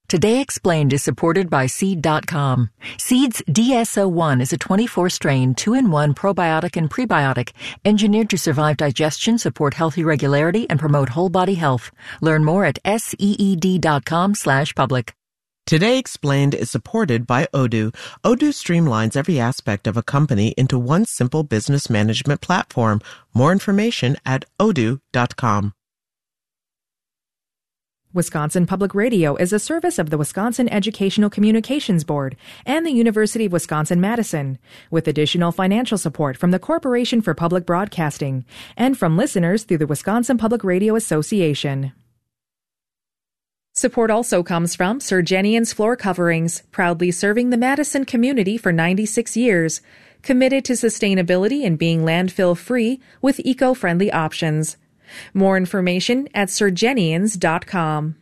Today Explained is supported by Seed.com. Seed's DSO1 is a 24-strain, 2-in-1 probiotic and prebiotic engineered to survive digestion, support healthy regularity, and promote whole body health. Learn more at seed.com/public. Today Explained is supported by Odoo. Odoo streamlines every aspect of a company into one simple business management platform. More information at odoo.com. Wisconsin Public Radio is a service of the Wisconsin Educational Communications Board and the University of Wisconsin-Madison, with additional financial support from the Corporation for Public Broadcasting and from listeners through the Wisconsin Public Radio Association. Support also comes from Sir Jenian's Floor Coverings, proudly serving the Madison community for 96 years, committed to sustainability and being landfill-free with eco-friendly options. More information at sirjenians.com.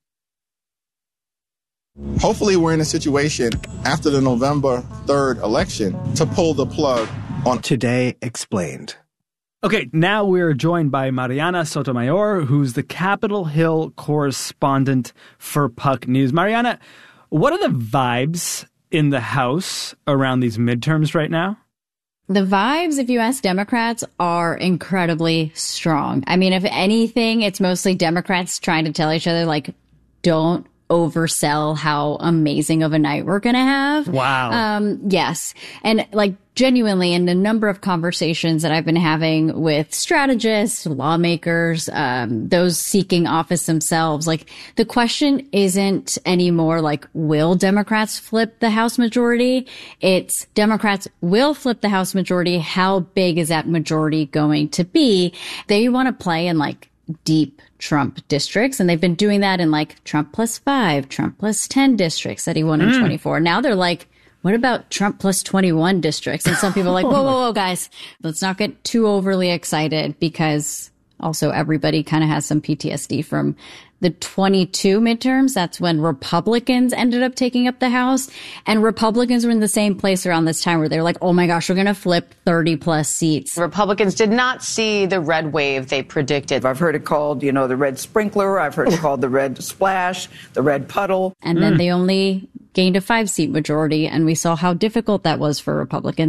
Hopefully we're in a situation after the November 3rd election to pull the plug on Today Explained. Okay, now we're joined by Mariana Sotomayor, who's the Capitol Hill correspondent for Puck News. Mariana, what are the vibes in the House around these midterms right now? The vibes, if you ask Democrats, are incredibly strong. I mean, if anything, it's mostly Democrats trying to tell each other, like, don't oversell how amazing of a night we're going to have. Wow. Yes. And like genuinely in a number of conversations that I've been having with strategists, lawmakers, those seeking office themselves, like the question isn't anymore like, will Democrats flip the House majority? It's Democrats will flip the House majority. How big is that majority going to be? They want to play in like deep Trump districts. And they've been doing that in like Trump +5, Trump +10 districts that he won in 24. Now they're like, what about Trump +21 districts? And some people are like, whoa, guys, let's not get too overly excited, because also everybody kind of has some PTSD from the 22 midterms. That's when Republicans ended up taking up the House, and Republicans were in the same place around this time where they're like, oh my gosh, we're going to flip 30 plus seats. Republicans did not see the red wave they predicted. I've heard it called, the red sprinkler. I've heard it called the red splash, the red puddle. And then they only gained a 5-seat majority, and we saw how difficult that was for Republicans.